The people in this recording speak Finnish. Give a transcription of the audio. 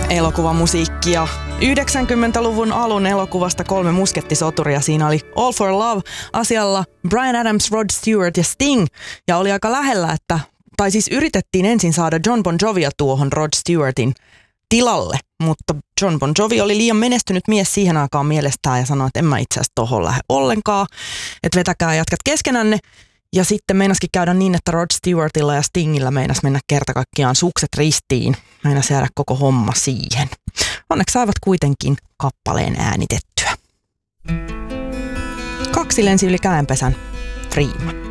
elokuvamusiikkia. 90-luvun alun elokuvasta 3 muskettisoturia. Siinä oli All for Love asialla Bryan Adams, Rod Stewart ja Sting. Ja oli aika lähellä, tai siis yritettiin ensin saada Jon Bon Jovia tuohon Rod Stewartin tilalle. Mutta Jon Bon Jovi oli liian menestynyt mies siihen aikaan mielestään ja sanoi, että en mä itse asiassa tohon lähde ollenkaan. Että vetäkää jätkät keskenänne. Ja sitten meinaskin käydä niin, että Rod Stewartilla ja Stingillä meinas mennä kerta kaikkiaan sukset ristiin. Meinas jäädä koko homma siihen. Onneksi saivat kuitenkin kappaleen äänitettyä. 2 lensi yli käenpesän. Freeman.